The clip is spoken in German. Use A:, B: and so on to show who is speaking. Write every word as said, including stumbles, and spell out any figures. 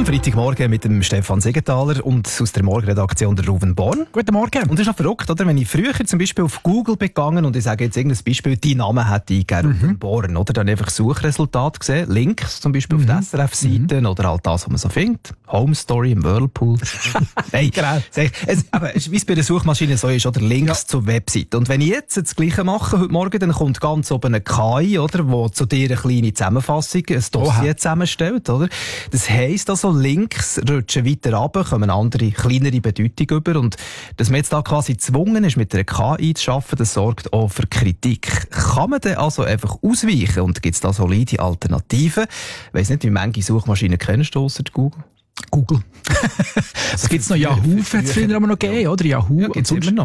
A: Freitagmorgen mit dem Stefan Siegenthaler und aus der Morgenredaktion der Ruven Born.
B: Guten Morgen.
A: Und das ist noch verrückt, oder? Wenn ich früher zum Beispiel auf Google begangen und ich sage jetzt irgendein Beispiel, deinen Namen hätte eingegeben, mhm. Ruven Born, oder? Dann einfach Suchresultate gesehen, Links zum Beispiel mhm. auf die S R F-Seite mhm. oder halt das, was man so findet. Home Story im Whirlpool. Nein, genau. Es, aber wie es bei der Suchmaschine so ist, oder? Links ja. zur Webseite. Und wenn ich jetzt das Gleiche mache heute Morgen, dann kommt ganz oben eine K I, oder? Wo zu dir eine kleine Zusammenfassung, ein Dossier zusammenstellt, oder? Das heisst also, Links rutschen weiter runter, kommen andere, kleinere Bedeutung über. Und dass man jetzt da quasi gezwungen ist, mit einer K I zu arbeiten, das sorgt auch für Kritik. Kann man denn also einfach ausweichen? Und gibt es da solide Alternativen? Ich weiss nicht, wie manche Suchmaschinen kennst du ausser Google?
B: Google. Es gibt noch Yahoo, hat es früher aber noch gegeben, oder? Yahoo.
A: Ja, gibt's immer noch.